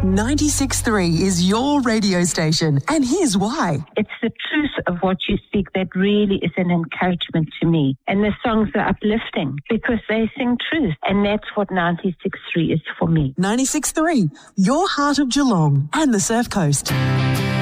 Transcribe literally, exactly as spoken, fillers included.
ninety-six point three is your radio station, and here's why. It's the truth of what you speak that really is an encouragement to me. And the songs are uplifting because they sing truth. And that's what ninety-six point three is for me. ninety-six point three, your heart of Geelong and the Surf Coast.